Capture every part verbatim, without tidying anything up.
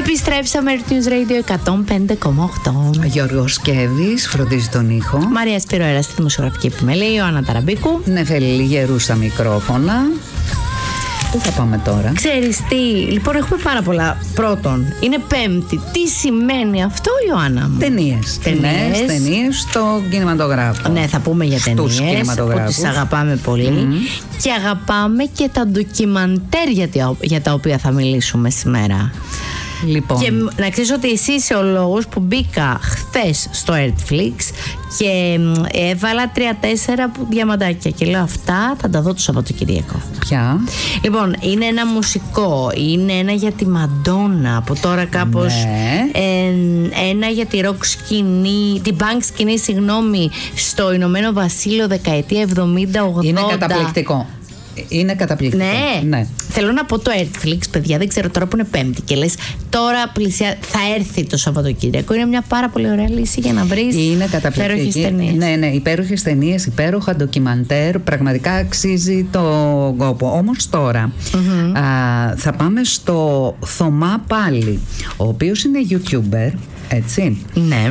Επιστρέψαμε Earth News Radio εκατόν πέντε κόμμα οκτώ. Γιώργος Σκεύης φροντίζει τον ήχο. Μαρία Σπυροέρα στη δημοσιογραφική επιμέλεια. Ιωάννα Ταραμπίκου. Νεφέλη Γερού στα μικρόφωνα. Πού θα πάμε τώρα? Ξέρεις τι, λοιπόν έχουμε πάρα πολλά. Πρώτον, είναι Πέμπτη. Τι σημαίνει αυτό, Ιωάννα μου? Ταινίες. Ταινίες, ταινίες στο κινηματογράφο. Ναι, θα πούμε για ταινίες που τις αγαπάμε πολύ. Mm. Και αγαπάμε και τα ντοκιμαντέρ για τα οποία θα μιλήσουμε σήμερα. Λοιπόν. Και να ξέρεις ότι εσύ είσαι ο λόγος που μπήκα χθες στο Netflix και έβαλα τρία-τέσσερα διαμαντάκια και λέω αυτά θα τα δω το Σαββατοκυριακό. Ποια? Λοιπόν, είναι ένα μουσικό, είναι ένα για τη Μαντόνα που τώρα κάπως ναι. ε, ένα για τη rock σκηνή, την punk σκηνή, συγγνώμη, στο Ηνωμένο Βασίλειο δεκαετία εβδομήντα ογδόντα. Είναι καταπληκτικό. Είναι καταπληκτικό. Ναι. ναι. Θέλω να πω το Netflix, παιδιά, δεν ξέρω τώρα που είναι Πέμπτη και λες τώρα πλησιά, θα έρθει το Σαββατοκύριακο. Είναι μια πάρα πολύ ωραία λύση για να βρεις υπέροχες ταινίες. Ναι, ναι, υπέροχες ταινίες, υπέροχα ντοκιμαντέρ. Πραγματικά αξίζει το κόπο. Όμως τώρα mm-hmm. α, θα πάμε στο Θωμά πάλι, ο οποίος είναι YouTuber. Έτσι. Ναι.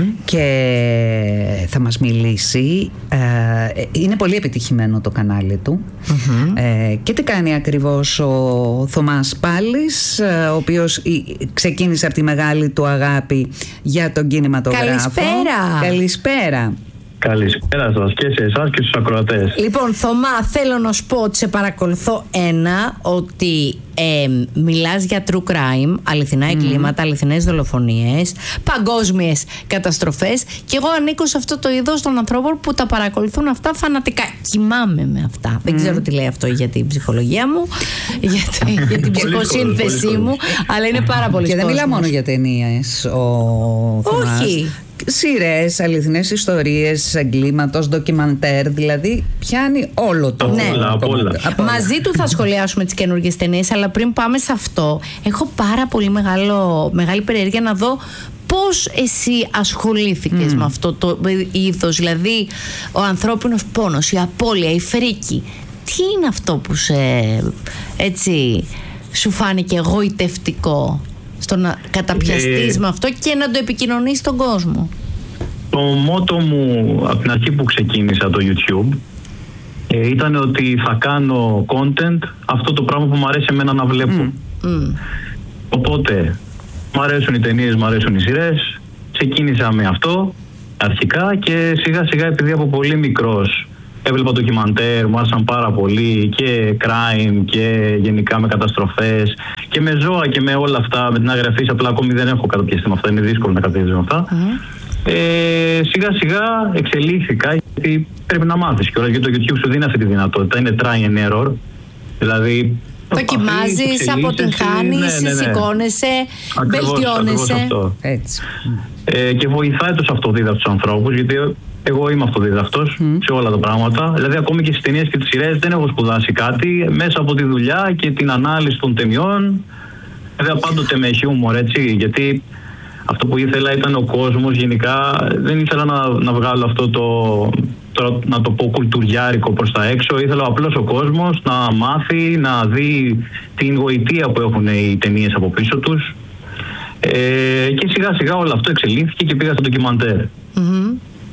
Και θα μας μιλήσει. ε, Είναι πολύ επιτυχημένο το κανάλι του. Mm-hmm. ε, Και τι κάνει ακριβώς ο Θωμάς Πάλης, ο οποίος ξεκίνησε από τη μεγάλη του αγάπη για τον κινηματογράφο. Καλησπέρα. Καλησπέρα. Καλησπέρα σας και σε εσάς και στους ακροατές. Λοιπόν, Θωμά, θέλω να σου πω ότι σε παρακολουθώ ένα, ότι ε, μιλάς για true crime, αληθινά εγκλήματα, mm. αληθινές δολοφονίες, παγκόσμιες καταστροφές, και εγώ ανήκω σε αυτό το είδος των ανθρώπων που τα παρακολουθούν αυτά φανατικά. Κοιμάμαι με αυτά. Mm. Δεν ξέρω τι λέει αυτό για την ψυχολογία μου, για, τη, για την ψυχοσύνθεσή μου, αλλά είναι πάρα πολύ. Και δεν μιλά μόνο για ταινίες ο Θωμάς. Όχι. Σειρές, αληθινές ιστορίες εγκλήματος, ντοκιμαντέρ, δηλαδή πιάνει όλο το. Ναι. Όλα, από όλα. Μαζί του θα σχολιάσουμε τις καινούργιες ταινίες, αλλά πριν πάμε σε αυτό, έχω πάρα πολύ μεγάλο, μεγάλη περιέργεια να δω πώς εσύ ασχολήθηκες mm. με αυτό το είδος, δηλαδή ο ανθρώπινος πόνος, η απώλεια, η φρίκη. Τι είναι αυτό που σε, έτσι, σου φάνηκε εγωιτευτικό στο να καταπιαστείς ε, με αυτό και να το επικοινωνείς στον κόσμο? Το μότο μου από την αρχή που ξεκίνησα το YouTube ε, ήταν ότι θα κάνω content, αυτό το πράγμα που μου αρέσει εμένα να βλέπω. Mm. Mm. Οπότε μου αρέσουν οι ταινίες, μου αρέσουν οι σειρές, ξεκίνησα με αυτό αρχικά και σιγά σιγά, επειδή από πολύ μικρός έβλεπα ντοκιμαντέρ, μου άρεσαν πάρα πολύ, και crime και γενικά με καταστροφές και με ζώα και με όλα αυτά, με την αγραφή. Απλά ακόμη δεν έχω καταπιαστεί με αυτά, είναι δύσκολο να καταπιαστεί με αυτά. Mm. Ε, σιγά σιγά εξελίχθηκα, γιατί πρέπει να μάθεις κιόλας, γιατί το YouTube σου δίνει αυτή τη δυνατότητα, είναι try and error. Δηλαδή δοκιμάζεις, αποτυγχάνεις, ναι, ναι, ναι. σηκώνεσαι, βελτιώνεσαι. Έτσι. Ε, και βοηθάει τους αυτοδίδακτους ανθρώπους, γιατί εγώ είμαι αυτοδίδακτος mm. σε όλα τα πράγματα. Δηλαδή, ακόμη και στις ταινίες και τις σειρές δεν έχω σπουδάσει κάτι. Μέσα από τη δουλειά και την ανάλυση των ταινιών, βέβαια πάντοτε με χιούμορ, έτσι. Γιατί αυτό που ήθελα ήταν ο κόσμος γενικά. Δεν ήθελα να, να βγάλω αυτό το, το, να το πω, κουλτουριάρικο προς τα έξω. Ήθελα απλώς ο κόσμος να μάθει, να δει την γοητεία που έχουν οι ταινίες από πίσω τους. Ε, και σιγά σιγά όλο αυτό εξελίχθηκε και πήγα στο ντοκιμαντέρ. Mm-hmm.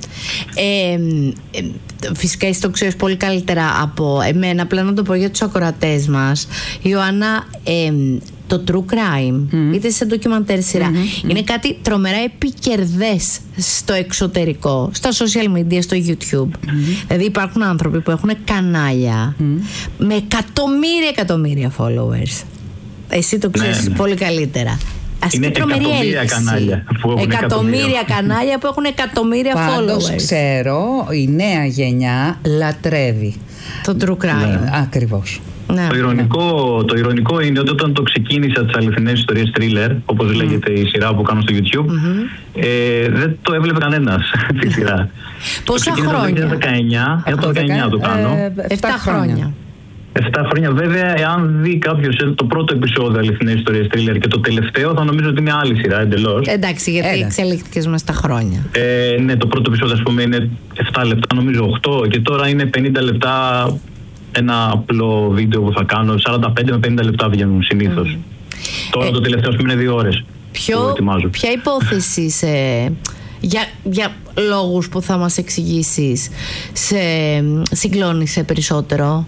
Ε, ε, φυσικά εσύ το ξέρεις πολύ καλύτερα από εμένα, απλά να το πω για τους ακροατές μας, Ιωάννα. ε, το true crime mm. είτε σε ντοκιμαντέρ σειρά mm-hmm. είναι κάτι τρομερά επικερδές στο εξωτερικό, στα social media, στο YouTube. Mm-hmm. Δηλαδή υπάρχουν άνθρωποι που έχουν κανάλια mm. με εκατομμύρια εκατομμύρια followers. Εσύ το ξέρεις ναι, ναι. πολύ καλύτερα. Είναι εκατομμύρια κανάλια που έχουν εκατομμύρια, εκατομμύρια κανάλια που έχουν εκατομμύρια Πάντως, followers. Ξέρω, η νέα γενιά λατρεύει το true crime. Ναι, ακριβώς. Ναι, το, ηρωνικό, ναι. το ηρωνικό είναι ότι όταν το ξεκίνησα τις αληθινές ιστορίες thriller, όπως mm. λέγεται η σειρά που κάνω στο YouTube, mm-hmm. ε, δεν το έβλεπε κανένας τη σειρά. Πόσα χρόνια? Το δύο χιλιάδες δεκαεννιά, το δύο χιλιάδες δεκαεννιά το κάνω. εφτά χρόνια. εφτά χρόνια. Βέβαια, εάν δει κάποιος το πρώτο επεισόδιο αληθινές ιστορίες thriller και το τελευταίο, θα νομίζω ότι είναι άλλη σειρά εντελώς. Εντάξει, γιατί εξελίχθηκες μέσα στα χρόνια. Ε, ναι, το πρώτο επεισόδιο, ας πούμε, είναι επτά λεπτά, νομίζω οκτώ, και τώρα είναι πενήντα λεπτά. Ένα απλό βίντεο που θα κάνω, σαράντα πέντε με πενήντα λεπτά βγαίνουν συνήθως. Mm. Τώρα ε, το τελευταίο, ας πούμε, είναι δύο ώρες. Ποιο, που ετοιμάζω. Ποια υπόθεση σε, για, για λόγους που θα μας εξηγήσεις σε συγκλώνησε περισσότερο?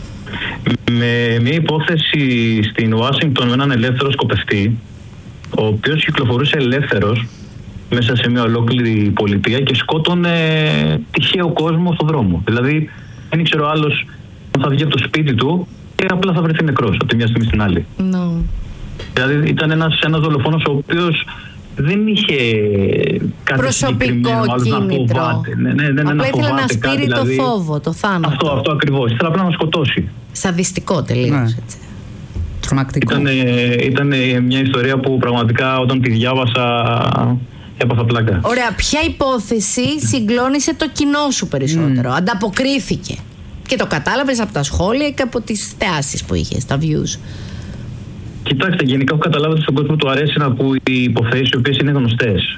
Με μια υπόθεση στην Ουάσιγκτον με έναν ελεύθερο σκοπευτή, ο οποίος κυκλοφορούσε ελεύθερος μέσα σε μια ολόκληρη πολιτεία και σκότωνε τυχαίο κόσμο στον δρόμο. Δηλαδή δεν ήξερε ο άλλος αν θα βγει από το σπίτι του και απλά θα βρεθεί νεκρός από τη μια στιγμή στην άλλη. No. Δηλαδή ήταν ένας, ένας δολοφόνος ο οποίος δεν είχε κάτι προσωπικό κίνητρο. Ναι, ναι, ναι, απλά ήθελε να στείλει δηλαδή, το φόβο, το θάνατο. Αυτό, αυτό ακριβώς. Ήθελε απλά να σκοτώσει. Σαδιστικό τελείως, ναι. Έτσι. Τρομακτικό. Ήταν, ήταν μια ιστορία που πραγματικά όταν τη διάβασα έπαθα πλάκα. Ωραία, ποια υπόθεση συγκλώνησε το κοινό σου περισσότερο? Mm. Ανταποκρίθηκε και το κατάλαβες από τα σχόλια και από τις θεάσεις που είχες, τα views? Κοιτάξτε, γενικά έχω καταλάβει ότι στον κόσμο του αρέσει να ακούει υποθέσεις οι οποίες είναι γνωστές.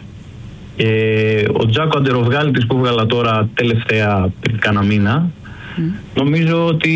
Ε, ο Τζάκο Αντεροβγάλτης που έβγαλα τώρα τελευταία πριν κάνα μήνα, mm. νομίζω ότι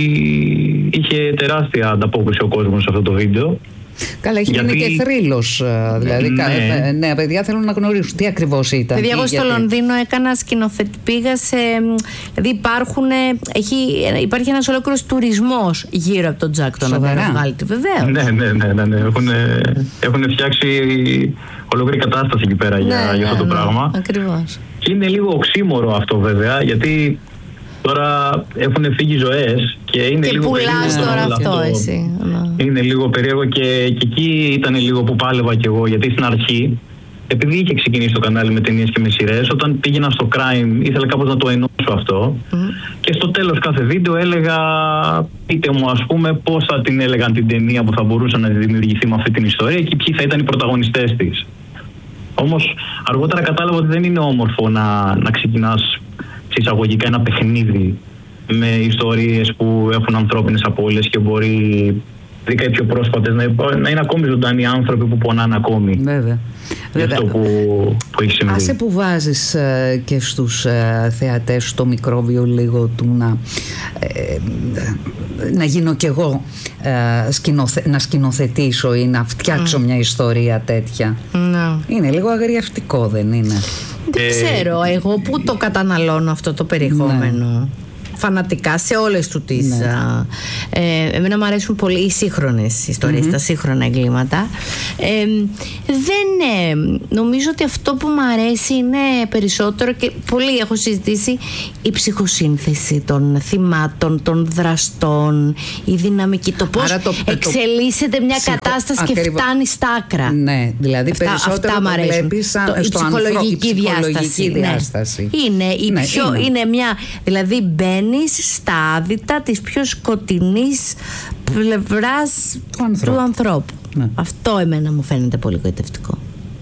είχε τεράστια ανταπόκριση ο κόσμος σε αυτό το βίντεο. Καλά, έχει γίνει γιατί... και θρύλος. Δηλαδή, ναι. νέα παιδιά θέλουν να γνωρίσουν τι ακριβώς ήταν. Παιδιά, εγώ στο γιατί... Λονδίνο έκανα σκηνοθέτη. Πήγα σε. Δηλαδή, υπάρχουν, έχει, υπάρχει ένας ολόκληρος τουρισμός γύρω από τον Τζάκ τον Αντεροβγάλτη. Βεβαίως. Ναι, ναι, ναι. ναι, ναι. Έχουν, έχουν φτιάξει ολόκληρη κατάσταση εκεί πέρα ναι, για, ναι, για αυτό το ναι, πράγμα. Ακριβώς. Και είναι λίγο οξύμορο αυτό, βέβαια, γιατί. Τώρα έχουν φύγει ζωές και είναι και λίγο περίεργο. Και πουλάς τώρα αυτό, αυτό εσύ. Είναι λίγο περίεργο και, και εκεί ήταν λίγο που πάλευα κι εγώ, γιατί στην αρχή, επειδή είχε ξεκινήσει το κανάλι με ταινίες και με σειρές, όταν πήγαινα στο crime ήθελα κάπως να το ενώσω αυτό mm. και στο τέλος κάθε βίντεο έλεγα, πείτε μου ας πούμε πώς θα την έλεγαν την ταινία που θα μπορούσε να δημιουργηθεί με αυτή την ιστορία και ποιοι θα ήταν οι πρωταγωνιστές της. Όμως αργότερα κατάλαβα ότι δεν είναι όμορφο να, να ξεκινάς εισαγωγικά ένα παιχνίδι με ιστορίες που έχουν ανθρώπινες απώλειες και μπορεί ειδικά οι πιο πρόσφατες να, να είναι ακόμη ζωντανοί άνθρωποι που πονάνε ακόμη. Βέβαια. Για αυτό που, που έχει συμβεί. Άσε που βάζεις ε, και στους ε, θεατές το μικρόβιο λίγο του να, ε, να γίνω κι εγώ ε, σκηνοθε, να σκηνοθετήσω ή να φτιάξω mm. μια ιστορία τέτοια. No. Είναι λίγο αγριευτικό, δεν είναι? Δεν ξέρω εγώ πού το καταναλώνω αυτό το περιεχόμενο. Ναι. Φανατικά σε όλες του τις ναι. ε, εμένα μου αρέσουν πολύ οι σύγχρονες ιστορίες, mm-hmm. τα σύγχρονα εγκλήματα. ε, δεν ε, νομίζω ότι αυτό που μου αρέσει είναι περισσότερο και πολύ έχω συζητήσει η ψυχοσύνθεση των θυμάτων, των δραστών, η δυναμική, το πώς το, εξελίσσεται το, μια ψυχο, κατάσταση ακριβώς. Και φτάνει στα άκρα. Ναι, δηλαδή αυτά, περισσότερο αυτά το βλέπεις σαν το, στο η ψυχολογική, ανθρω, διάσταση, διάσταση. Ναι. Είναι, η ναι, πιο, είναι. είναι μια, δηλαδή μπαίνεις στα άδυτα της πιο σκοτεινής πλευράς του ανθρώπου, του ανθρώπου. Ναι. Αυτό εμένα μου φαίνεται πολύ γοητευτικό.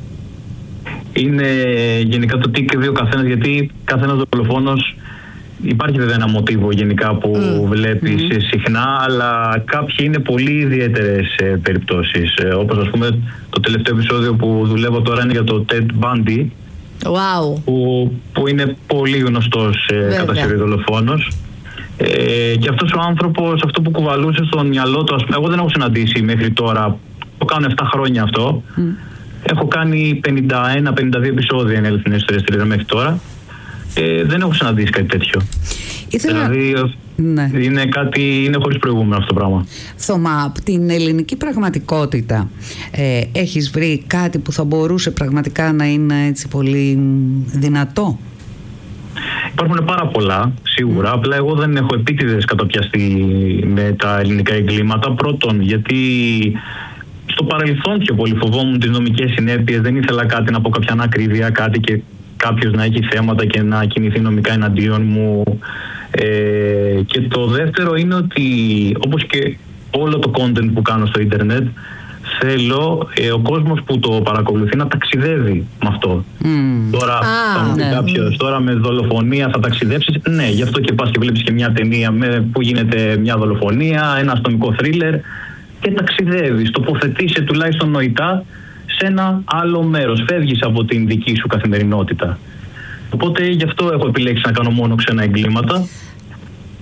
Είναι γενικά το τι κρύβει ο καθένας, γιατί καθένας δολοφόνος υπάρχει βέβαια ένα μοτίβο γενικά που mm. βλέπεις mm. συχνά, αλλά κάποιοι είναι πολύ ιδιαίτερες περιπτώσεις, όπως ας πούμε το τελευταίο επεισόδιο που δουλεύω τώρα είναι για το Ted Bundy. Wow. Που, που είναι πολύ γνωστός ε, κατά σειρή δολοφόνος. Ε, και αυτός ο άνθρωπος, αυτό που κουβαλούσε στο μυαλό του, ας πούμε, εγώ δεν έχω συναντήσει μέχρι τώρα, το κάνω επτά χρόνια αυτό. Mm. Έχω κάνει πενήντα ένα πενήντα δύο επεισόδια εν αληθινές ιστορίες τηλεόραση μέχρι τώρα. Ε, δεν έχω συναντήσει κάτι τέτοιο. Ήθελα... Δηλαδή ναι. είναι κάτι, είναι χωρίς προηγούμενο αυτό το πράγμα. Θωμά, από την ελληνική πραγματικότητα ε, έχεις βρει κάτι που θα μπορούσε πραγματικά να είναι έτσι πολύ δυνατό? Υπάρχουν πάρα πολλά, σίγουρα. Mm. Απλά εγώ δεν έχω επίτηδες καταπιαστεί με τα ελληνικά εγκλήματα. Πρώτον, γιατί στο παρελθόν πιο πολύ φοβόμουν τις νομικές συνέπειες. Δεν ήθελα κάτι να πω κάποια ανακρίβεια, κάτι και κάποιος να έχει θέματα και να κινηθεί νομικά εναντίον μου. Ε, και το δεύτερο είναι ότι, όπως και όλο το content που κάνω στο ίντερνετ, θέλω ε, ο κόσμος που το παρακολουθεί να ταξιδεύει με αυτό. Mm. Τώρα ah, θα μου πει ναι. κάποιος, τώρα με δολοφονία θα ταξιδέψεις. Ναι, γι' αυτό και πας και βλέπεις και μια ταινία με, που γίνεται μια δολοφονία, ένα αστυνομικό θρίλερ και ταξιδεύεις, τοποθετείσαι τουλάχιστον νοητά σε ένα άλλο μέρος. Φεύγεις από την δική σου καθημερινότητα. Οπότε γι' αυτό έχω επιλέξει να κάνω μόνο ξένα εγκλήματα.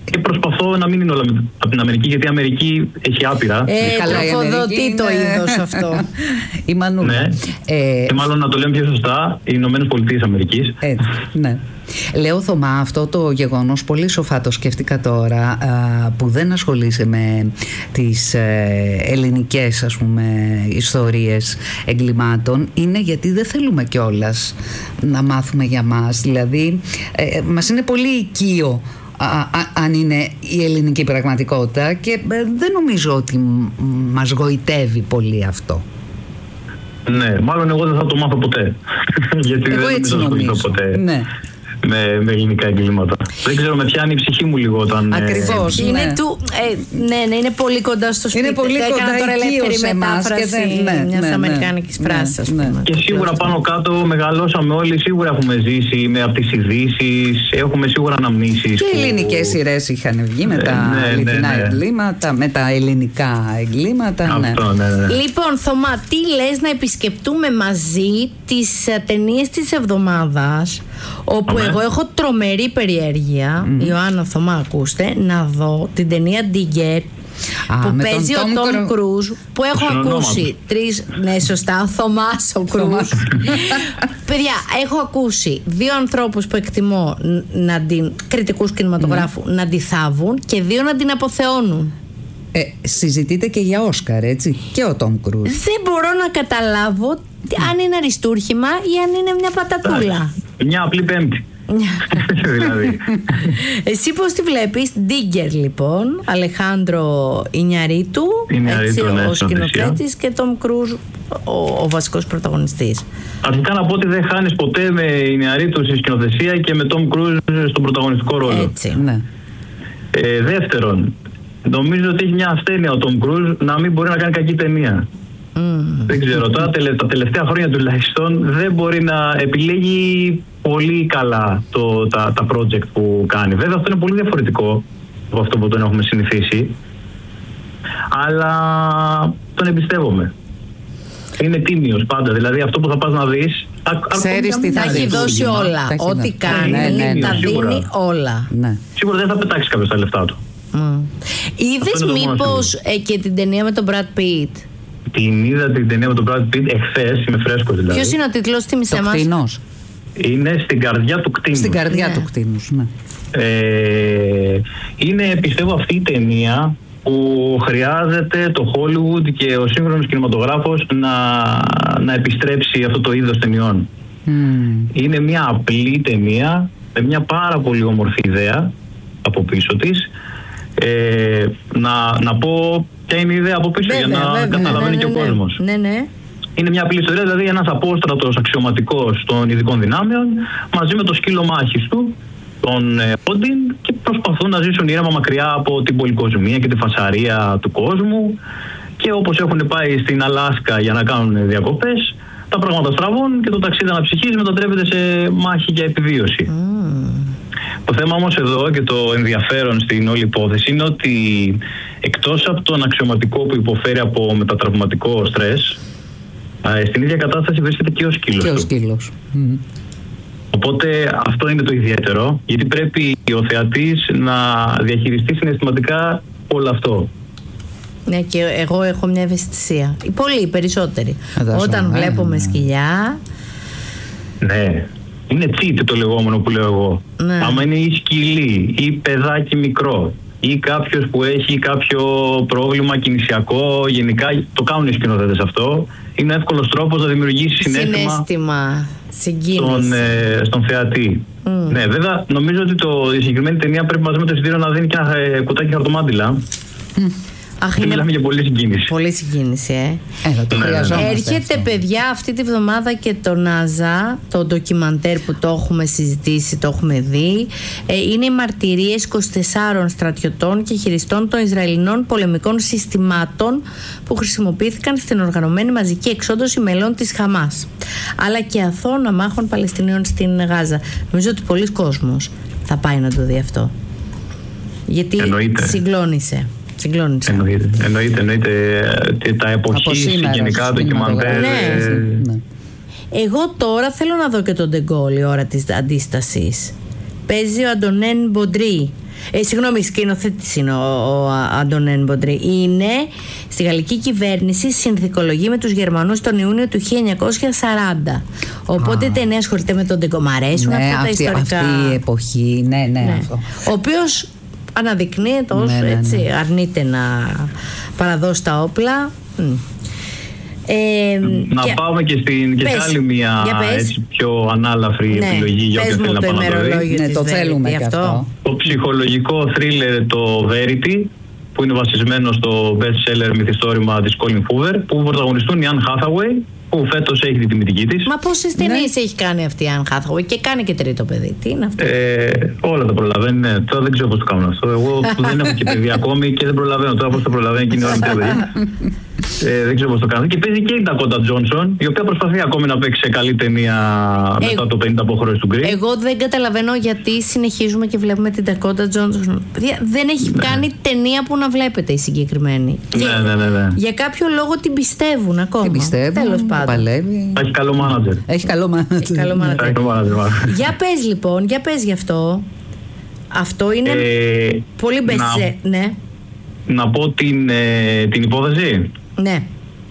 και προσπαθώ να μην είναι όλα από την Αμερική, γιατί η Αμερική έχει άπειρα. Ε, τροφοδοτεί το είδος αυτό. Η Μανούλα. Ναι. Ε, και μάλλον να το λέμε πιο σωστά, οι Ηνωμένες Πολιτείες Αμερικής. Έτσι, ναι. Λέω, Θωμά, αυτό το γεγονός πολύ σοφά το σκέφτηκα τώρα, που δεν ασχολείσαι με τις ελληνικές, ας πούμε, ιστορίες εγκλημάτων, είναι γιατί δεν θέλουμε κιόλας να μάθουμε για μας. Δηλαδή ε, μας είναι πολύ οικείο α, α, αν είναι η ελληνική πραγματικότητα, και ε, δεν νομίζω ότι μας γοητεύει πολύ αυτό. Ναι, μάλλον εγώ δεν θα το μάθω ποτέ. Γιατί εγώ δεν έτσι νομίζω. νομίζω ποτέ. Ναι. Με, με ελληνικά εγκλήματα. Δεν ξέρω, με πιάνει η ψυχή μου λίγο όταν. Ακριβώς. Ε, είναι ναι. Του, ε, ναι, ναι, είναι πολύ κοντά στο σπίτι. Είναι πολύ κοντά τώρα ελεύθερη μετάφραση ναι, μιας ναι, αμερικάνικης ναι, φράσης. Ναι, ναι. Και σίγουρα πάνω κάτω μεγαλώσαμε όλοι, σίγουρα έχουμε ζήσει με από τις ειδήσεις, έχουμε σίγουρα αναμνήσεις. Και που... ελληνικές σειρές είχαν βγει με τα ναι, αληθινά ναι, ναι. εγκλήματα, με τα ελληνικά εγκλήματα. Αυτό, ναι. Ναι, ναι. Λοιπόν, Θωμά, τι λες να επισκεπτούμε μαζί τις ταινίες της εβδομάδας, όπου Αμέ. εγώ έχω τρομερή περιέργεια, mm. Ιωάννα, Θωμά, ακούστε, να δω την ταινία Digger, Α, που με παίζει τον ο Tom Τόμ Κρούζ, που έχω Στον ακούσει τρεις, ναι σωστά, ο Θωμάς ο Κρούζ. Παιδιά, έχω ακούσει δύο ανθρώπους που εκτιμώ να την, κριτικούς κινηματογράφου, mm. να τη θάβουν, και δύο να την αποθεώνουν. Ε, συζητείτε και για Όσκαρ, έτσι, και ο Τόμ Κρούζ. Δεν μπορώ να καταλάβω αν είναι αριστούργημα ή αν είναι μια πατατούλα. Μια απλή πέμπτη. Δηλαδή. Εσύ πώς τη βλέπεις? Digger, λοιπόν, Αλεχάνδρο Ινιαρίτου, έτσι, ναι, ο σκηνοθέτης, και Τόμ Κρούζ ο, ο βασικός πρωταγωνιστής. Αρχικά να πω ότι δεν χάνεις ποτέ με Ινιαρίτου στη σκηνοθεσία και με Τόμ Κρούζ στον πρωταγωνιστικό ρόλο. Έτσι. Ναι. Ε, δεύτερον, νομίζω ότι έχει μια ασθένεια ο Τόμ Κρούζ να μην μπορεί να κάνει κακή ταινία. Mm. Δεν ξέρω, τώρα τα τελευταία χρόνια τουλάχιστον δεν μπορεί να επιλέγει πολύ καλά το, τα, τα project που κάνει. Βέβαια αυτό είναι πολύ διαφορετικό από αυτό που τον έχουμε συνηθίσει, αλλά τον εμπιστεύομαι. Είναι τίμιος πάντα, δηλαδή αυτό που θα πας να δεις, ξέρεις τι θα έχει δώσει όλα. Ό,τι κάνει, ναι, ναι, ναι, τα δίνει όλα. Ναι. Σίγουρα δεν θα πετάξει κάποιος τα λεφτά του. Mm. Είδες μήπως ε, και την ταινία με τον Brad Pitt? Την είδα την ταινία με τον Brad Pitt εχθές, είμαι φρέσκος δηλαδή. Ποιος είναι ο τίτλος, θυμίσέ μας? Κτηνός. Είναι στην καρδιά του κτήνους. Στην καρδιά ναι. του κτήνους, ναι. Ε, είναι, πιστεύω, αυτή η ταινία που χρειάζεται το Hollywood και ο σύγχρονος κινηματογράφος να, να επιστρέψει αυτό το είδος ταινιών. Mm. Είναι μια απλή ταινία με μια πάρα πολύ όμορφη ιδέα από πίσω της. Ε, να, να πω ποια είναι η ιδέα από πίσω, βέβαια, για να βέβαια, καταλαβαίνει ναι, ναι, και ο κόσμος. Ναι, ναι. Είναι μια απλή ιστορία, δηλαδή ένας απόστρατος αξιωματικός των ειδικών δυνάμεων μαζί με το σκύλο μάχης του, τον Όντιν, και προσπαθούν να ζήσουν ήρεμα μακριά από την πολυκοσμία και τη φασαρία του κόσμου, και όπως έχουν πάει στην Αλάσκα για να κάνουν διακοπές, τα πράγματα στραβούν και το ταξίδι αναψυχής μετατρέπεται σε μάχη για επιβίωση. Mm. Το θέμα όμως εδώ και το ενδιαφέρον στην όλη υπόθεση είναι ότι εκτός από τον αξιωματικό που υποφέρει από μετατραυματικό στρες, στην ίδια κατάσταση βρίσκεται και ο σκύλος και του. Ο σκύλος. Mm. Οπότε αυτό είναι το ιδιαίτερο, γιατί πρέπει ο θεατής να διαχειριστεί συναισθηματικά όλο αυτό. Ναι, και εγώ έχω μια ευαισθησία. Οι πολλοί, οι περισσότεροι. Αντάσω, Όταν ναι, βλέπουμε ναι. σκυλιά. Ναι. Είναι cheat το λεγόμενο που λέω εγώ. Ναι. Άμα είναι ή σκυλί ή παιδάκι μικρό ή κάποιος που έχει κάποιο πρόβλημα κινησιακό, γενικά το κάνουν οι σκηνοθέτες αυτό, είναι εύκολος τρόπος να δημιουργήσει συναίσθημα, συναίσθημα συγκίνηση στον, ε, στον θεατή. Mm. Ναι, βέβαια νομίζω ότι το, η συγκεκριμένη ταινία πρέπει μαζί με το εισιτήριο να δίνει και ένα ε, κουτάκι χαρτομάτιλα. Mm. Αχ, είναι μιλάμε για πολλή συγκίνηση. Πολύ συγκίνηση, ε. Έλα, το χρειαζόμαστε. Έρχεται, αυτό. παιδιά, αυτή τη βδομάδα και το Νάζα, το ντοκιμαντέρ που το έχουμε συζητήσει, το έχουμε δει. Ε, είναι οι μαρτυρίες είκοσι τεσσάρων στρατιωτών και χειριστών των Ισραηλινών πολεμικών συστημάτων που χρησιμοποιήθηκαν στην οργανωμένη μαζική εξόντωση μελών της Χαμάς, αλλά και αθώων αμάχων Παλαιστινίων στην Γάζα. Νομίζω ότι πολλοί κόσμος θα πάει να το δει αυτό. Γιατί Εννοείται. συγκλώνησε. Συγκλώνησε. Εννοείται, εννοείται, εννοείται τα εποχής και γενικά ντοκιμαντέρ. Ναι. ναι. Εγώ τώρα θέλω να δω και τον Ντεγκόλ, η ώρα της αντίστασης. Παίζει ο Αντωνέν Μποντρί. Ε, συγγνώμη, σκηνοθέτης είναι ο, ο Αντωνέν Μποντρέ. Είναι στη γαλλική κυβέρνηση, συνθηκολογεί με τους Γερμανούς τον Ιούνιο του χίλια εννιακόσια σαράντα. Οπότε η ταινία ασχολείται με τον Ντεγκό. Μ' αρέσουν ναι, αυτά αυτή, τα ιστορικά. Αυτή η εποχή, ναι, ναι, ναι. αυτό. Ο οποίος αναδεικνύεται ως ναι, ναι, ναι. έτσι, αρνείται να παραδώσει τα όπλα. Ε, να και... πάμε και, στην, και σε άλλη μια έτσι, πιο ανάλαφρη ναι, επιλογή για όποιον θέλει να παραδώσει. Ναι, το θέλουμε και αυτό. αυτό. Το ψυχολογικό θρίλερ το Verity, που είναι βασισμένο στο best seller μυθιστόρημα της Colin Hoover, που πρωταγωνιστούν η Anne Hathaway, που φέτος έχει την τιμητική της. Μα πόσες ταινίες ναι. έχει κάνει αυτή η Anne Hathaway και κάνει και τρίτο παιδί. Τι είναι αυτό? Ε, όλα τα προλαβαίνει. Ναι. Τώρα δεν ξέρω πώς το κάνουν αυτό. Εγώ που δεν έχω και παιδί ακόμη και δεν προλαβαίνω. Τώρα πώς το προλαβαίνει εκείνη η ώρα με τρία παιδιά. Ε, δεν ξέρω πώς το κάνουν. Και παίζει και η Dakota Johnson, η οποία προσπαθεί ακόμη να παίξει σε καλή ταινία ε, μετά το πενήντα αποχρώσεις του Green. Εγώ δεν καταλαβαίνω γιατί συνεχίζουμε και βλέπουμε την Dakota Johnson. Δεν έχει ναι. κάνει ταινία που να βλέπετε η συγκεκριμένη. Ναι, ναι, ναι, ναι. Για κάποιο λόγο την πιστεύουν ακόμα. Την πιστεύουν, τέλος πάντων. Παλεύει. Έχει καλό μάνατζερ. Έχει καλό μάνατζερ. Για πες λοιπόν, για πες γι' αυτό. Αυτό είναι ε, πολύ μπεστζέ. Να, ναι. να πω την, ε, την υπόθεση. Ναι.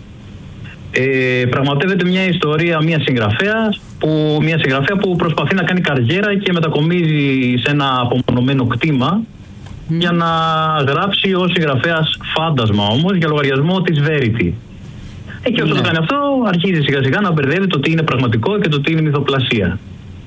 Ε, πραγματεύεται μια ιστορία μια συγγραφέα που, μια συγγραφέα που προσπαθεί να κάνει καριέρα και μετακομίζει σε ένα απομονωμένο κτήμα mm. για να γράψει ως συγγραφέας φάντασμα όμως για λογαριασμό της Verity. Ε, και όσο ναι. το κάνει αυτό αρχίζει σιγά σιγά να μπερδεύει το τι είναι πραγματικό και το τι είναι μυθοπλασία.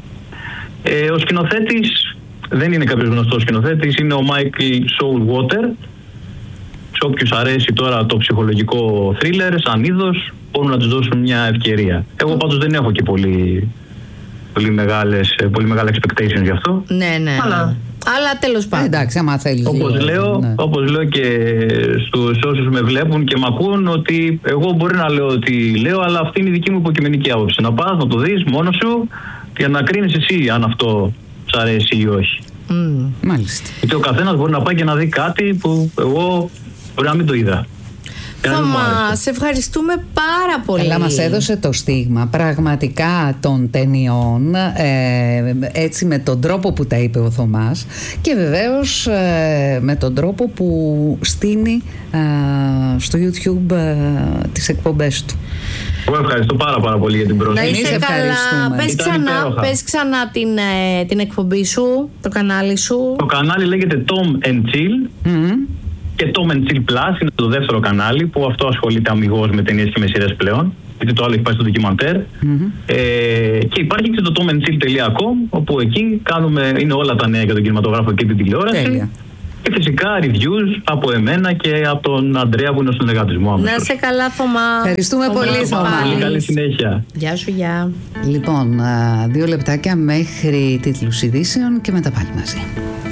Ε, ο σκηνοθέτης δεν είναι κάποιος γνωστός σκηνοθέτης, είναι ο Michael Showalter. Σε όποιους αρέσει τώρα το ψυχολογικό thriller σαν είδος μπορούν να τους δώσουν μια ευκαιρία. Εγώ πάντως δεν έχω και πολύ, πολύ, μεγάλες, πολύ μεγάλα expectations γι' αυτό. Ναι, ναι. Αλλά, αλλά τέλος πάντων. Εντάξει, άμα θέλεις. Όπως λέω, ναι. όπως λέω και στους όσους με βλέπουν και με ακούν, ότι εγώ μπορεί να λέω ότι λέω, αλλά αυτή είναι η δική μου υποκειμενική άποψη. Να πας, να το δεις μόνος σου για να κρίνεις εσύ αν αυτό σ' αρέσει ή όχι. Mm, μάλιστα. Γιατί ο καθένας μπορεί να πάει και να δει κάτι που εγώ μπορεί να μην το είδα. Θωμά, σε ευχαριστούμε πάρα πολύ. Καλά, μας έδωσε το στίγμα πραγματικά των ταινιών, ε, έτσι με τον τρόπο που τα είπε ο Θωμάς και βεβαίως ε, με τον τρόπο που στείνει ε, στο YouTube ε, τις εκπομπές του. Εγώ ευχαριστώ πάρα πάρα πολύ για την πρόσκληση. Να είσαι καλά. Πες ξανά, πες ξανά την, ε, την εκπομπή σου, το κανάλι σου. Το κανάλι λέγεται Tom and Chill. Mm-hmm. Και Tom and Chill Plus είναι το δεύτερο κανάλι που αυτό ασχολείται αμιγώς με ταινίες και με σειρές πλέον. Γιατί το άλλο έχει πάει στο ντοκιμαντέρ. Mm-hmm. Ε, και υπάρχει και το tom and chill τελεία com, όπου εκεί κάνουμε, είναι όλα τα νέα για τον κινηματογράφο και την τηλεόραση. Τέλεια. Και φυσικά reviews από εμένα και από τον Αντρέα που είναι στον εργατισμό. Να σε καλά, Θωμά. Ευχαριστούμε Θωμά, πολύ, Θωμά. Καλή συνέχεια. Γεια σου, γεια. Λοιπόν, δύο λεπτάκια μέχρι τίτλους ειδήσεων και μετά πάλι μαζί.